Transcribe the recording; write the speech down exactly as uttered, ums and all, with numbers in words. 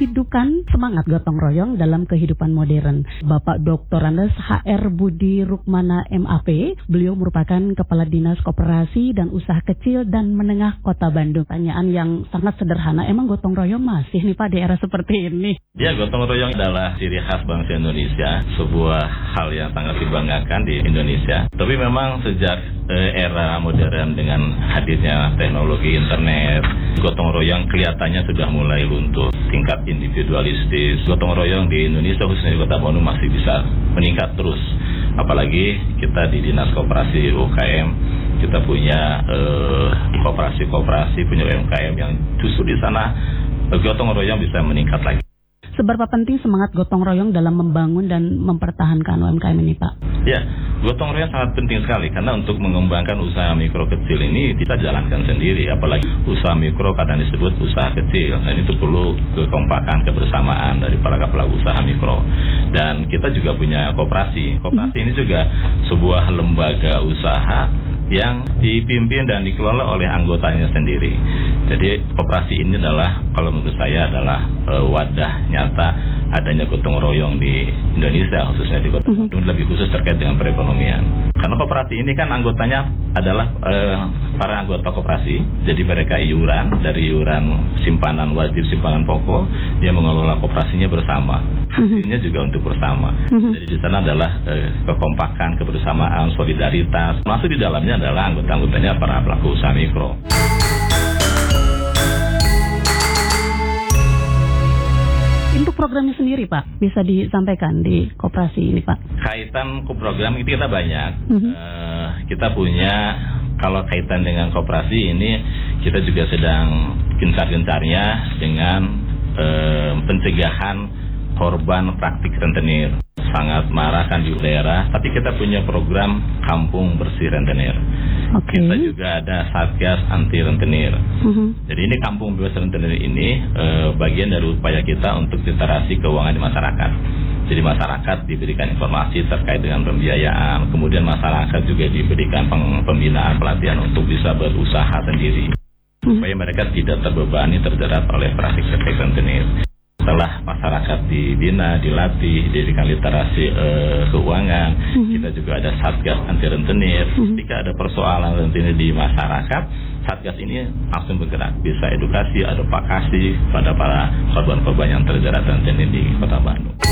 menghidupkan semangat gotong royong dalam kehidupan modern. Bapak Doktor Andes H R Budi Rukmana M A P, beliau merupakan Kepala Dinas Koperasi dan Usaha Kecil dan Menengah Kota Bandung. Pertanyaan yang sangat sederhana, emang gotong royong masih nih Pak di era seperti ini? Ya, gotong royong adalah ciri khas bangsa Indonesia, sebuah hal yang sangat dibanggakan di Indonesia. Tapi memang sejak eh, era modern dengan hadirnya teknologi internet, gotong royong kelihatannya sudah mulai luntur. Tingkat individualistis, gotong royong di Indonesia khususnya di Kota Bandung masih bisa meningkat terus. Apalagi kita di Dinas Koperasi U K M, kita punya eh, koperasi-koperasi, punya U M K M yang justru di sana eh, gotong royong bisa meningkat lagi. Seberapa penting semangat gotong royong dalam membangun dan mempertahankan U M K M ini, Pak? Ya, gotong royong sangat penting sekali karena untuk mengembangkan usaha mikro kecil ini kita jalankan sendiri, apalagi usaha mikro kadang disebut usaha kecil, dan itu perlu kekompakan, kebersamaan dari para pelaku usaha mikro. Dan kita juga punya koperasi. Koperasi ini juga sebuah lembaga usaha yang dipimpin dan dikelola oleh anggotanya sendiri. Jadi koperasi ini adalah, kalau menurut saya adalah e, wadah nyata adanya gotong royong di Indonesia, khususnya di Kota Bandung, lebih khusus terkait dengan perekonomian. Karena koperasi ini kan anggotanya adalah e, para anggota koperasi, jadi mereka iuran, dari iuran simpanan wajib, simpanan pokok, dia mengelola koperasinya bersama. Hasilnya juga untuk bersama. Jadi di sana adalah e, kekompakan, kebersamaan, solidaritas. Masuk di dalamnya adalah anggota-anggotanya para pelaku usaha mikro. Untuk programnya sendiri, Pak, bisa disampaikan di koperasi ini, Pak? Kaitan ke program itu kita banyak. Mm-hmm. uh, kita punya, kalau kaitan dengan koperasi ini, kita juga sedang gencar-gencarnya dengan uh, pencegahan korban praktik rentenir. Sangat marah kan di daerah, tapi kita punya program Kampung Bersih Rentenir. Okay. Kita juga ada Satgas Anti Rentenir. Uh-huh. Jadi ini Kampung Bebas Rentenir ini e, bagian dari upaya kita untuk literasi keuangan di masyarakat. Jadi masyarakat diberikan informasi terkait dengan pembiayaan, kemudian masyarakat juga diberikan pembinaan pelatihan untuk bisa berusaha sendiri, uh-huh, supaya mereka tidak terbebani terjerat oleh praktik-praktik rentenir. Setelah masyarakat dibina, dilatih, diberikan literasi uh, keuangan, mm-hmm, kita juga ada Satgas Anti Rentenir. Mm-hmm. Jika ada persoalan rentenir di masyarakat, Satgas ini langsung bergerak, bisa edukasi, advokasi pada para korban-korban yang terjerat rentenir di Kota Bandung.